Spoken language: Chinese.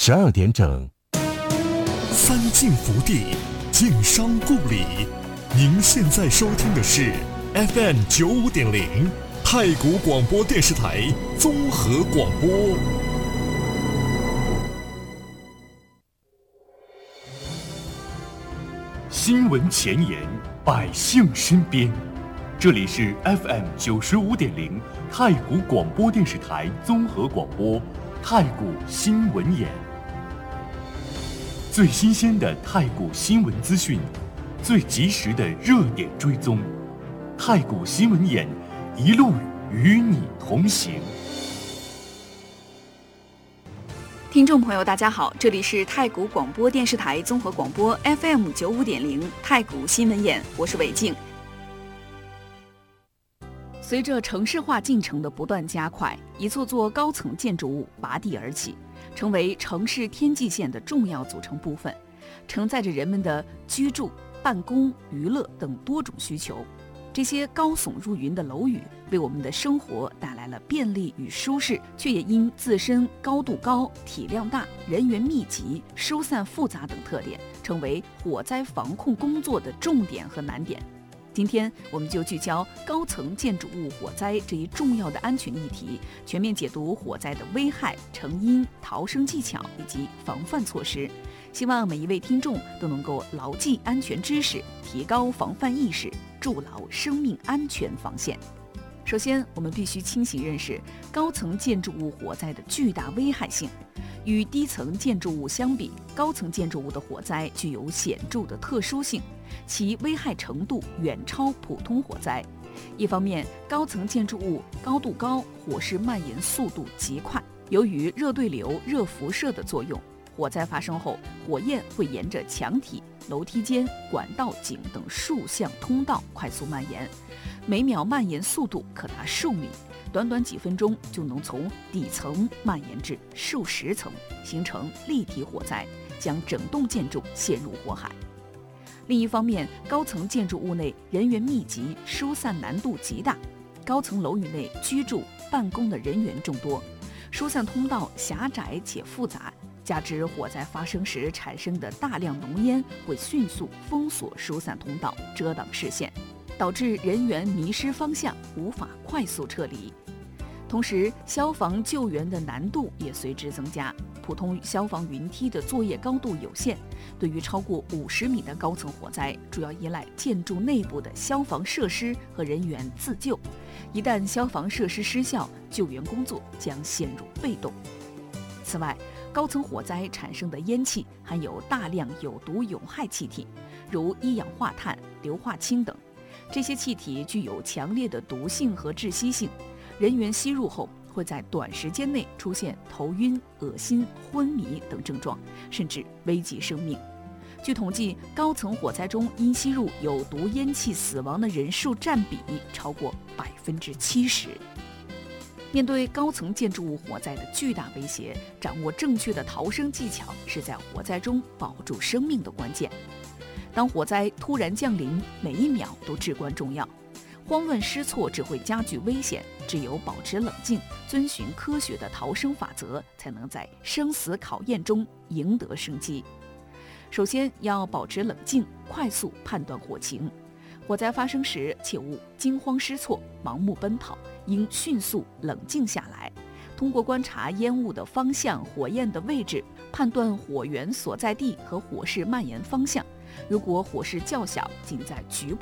12点整。 三晋福地，晋商故里。您现在收听的是 FM95.0太谷广播电视台综合广播。 新闻前沿，百姓身边。这里是 FM95.0太谷广播电视台综合广播，太谷新闻眼。最新鲜的太谷新闻资讯，最及时的热点追踪，太谷新闻眼一路与你同行。 听众朋友大家好，这里是太谷广播电视台综合广播 FM95.0太谷新闻眼，我是韦静。随着城市化进程的不断加快，一座座高层建筑物拔地而起，成为城市天际线的重要组成部分，承载着人们的居住、办公、娱乐等多种需求。这些高耸入云的楼宇为我们的生活带来了便利与舒适，却也因自身高度高、体量大、人员密集、疏散复杂等特点，成为火灾防控工作的重点和难点。今天我们就聚焦高层建筑物火灾这一重要的安全议题，全面解读火灾的危害、成因、逃生技巧以及防范措施。希望每一位听众都能够牢记安全知识，提高防范意识，筑牢生命安全防线。首先，我们必须清醒认识高层建筑物火灾的巨大危害性。与低层建筑物相比，高层建筑物的火灾具有显著的特殊性，其危害程度远超普通火灾。一方面，高层建筑物高度高，火势蔓延速度极快，由于热对流、热辐射的作用，火灾发生后，火焰会沿着墙体、楼梯间、管道井等数项通道快速蔓延，每秒蔓延速度可达数米，短短几分钟就能从底层蔓延至数十层，形成立体火灾，将整栋建筑陷入火海。另一方面，高层建筑物内人员密集，疏散难度极大，高层楼宇内居住、办公的人员众多，疏散通道狭窄且复杂，加之火灾发生时产生的大量浓烟会迅速封锁疏散通道，遮挡视线，导致人员迷失方向，无法快速撤离。同时，消防救援的难度也随之增加。普通消防云梯的作业高度有限，对于超过50米的高层火灾，主要依赖建筑内部的消防设施和人员自救。一旦消防设施失效，救援工作将陷入被动。此外，高层火灾产生的烟气含有大量有毒有害气体，如一氧化碳、硫化氢等。这些气体具有强烈的毒性和窒息性，人员吸入后会在短时间内出现头晕、恶心、昏迷等症状，甚至危及生命。据统计，高层火灾中因吸入有毒烟气死亡的人数占比超过70%。面对高层建筑物火灾的巨大威胁，掌握正确的逃生技巧是在火灾中保住生命的关键。当火灾突然降临，每一秒都至关重要。慌乱失措只会加剧危险，只有保持冷静，遵循科学的逃生法则，才能在生死考验中赢得生机。首先要保持冷静，快速判断火情。火灾发生时，切勿惊慌失措、盲目奔跑，应迅速冷静下来，通过观察烟雾的方向、火焰的位置，判断火源所在地和火势蔓延方向。如果火势较小，仅在局部